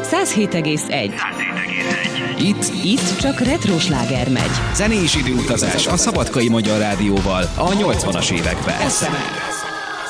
107,1. Itt csak retro sláger megy. Zenés időutazás a Szabadkai Magyar Rádióval a 80-as években. Eszembe.